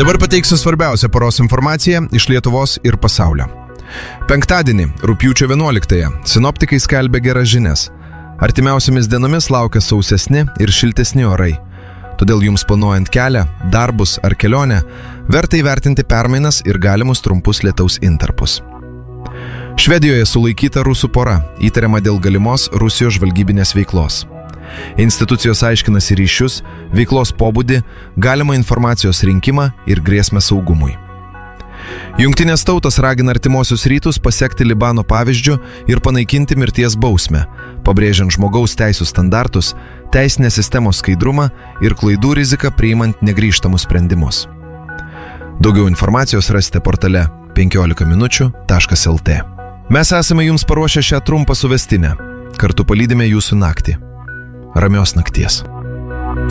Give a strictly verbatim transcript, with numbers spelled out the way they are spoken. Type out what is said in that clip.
Dabar pateiksiu svarbiausią paros informaciją iš Lietuvos ir pasaulio. Penktadienį, rugpjūčio vienuoliktąją, sinoptikai skelbia geras žinias. Artimiausiamis dienomis laukia sausesni ir šiltesni orai. Todėl jums planuojant kelią, darbus ar kelionę, verta įvertinti permainas ir galimus trumpus lietaus intarpus. Švedijoje sulaikyta rusų pora, įtariama dėl galimos Rusijos žvalgybinės veiklos. Institucijos aiškinasi ryšius, veiklos pobūdį, galimą informacijos rinkimą ir grėsmę saugumui. Jungtinės tautos ragina artimuosius rytus pasekti Libano pavyzdžiu ir panaikinti mirties bausmę, pabrėžiant žmogaus teisų standartus, teisinės sistemos skaidrumą ir klaidų riziką priimant negrįžtamus sprendimus. Daugiau informacijos rasite portale penkiolika minučių taškas el tė. Mes esame jums paruošę šią trumpą suvestinę. Kartu palydime jūsų naktį. Ramios nakties.